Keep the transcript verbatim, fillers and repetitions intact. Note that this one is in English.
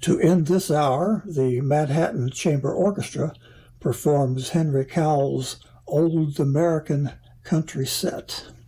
To end this hour, the Manhattan Chamber Orchestra performs Henry Cowell's Old American Country Set.